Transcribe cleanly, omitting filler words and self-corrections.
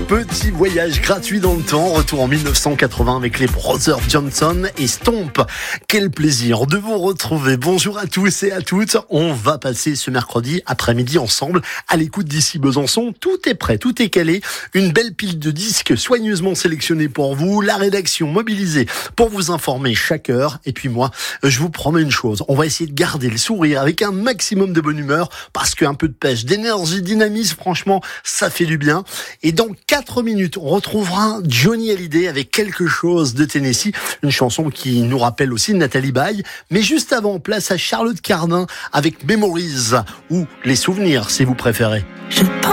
Petit voyage gratuit dans le temps, retour en 1980 avec les Brothers Johnson et Stomp. Quel plaisir de vous retrouver. Bonjour à tous et à toutes. On va passer ce mercredi après-midi ensemble à l'écoute d'ici Besançon. Tout est prêt, tout est calé. Une belle pile de disques soigneusement sélectionnée pour vous. La rédaction mobilisée pour vous informer chaque heure. Et puis moi, je vous promets une chose. On va essayer de garder le sourire avec un maximum de bonne humeur parce qu'un peu de pêche, d'énergie, dynamisme, franchement, ça fait du bien. Et dans 4 minutes, on retrouvera Johnny Hallyday avec Quelque chose de Tennessee, une chanson qui nous rappelle aussi Nathalie Baye. Mais juste avant, place à Charlotte Cardin avec Memories ou Les Souvenirs si vous préférez.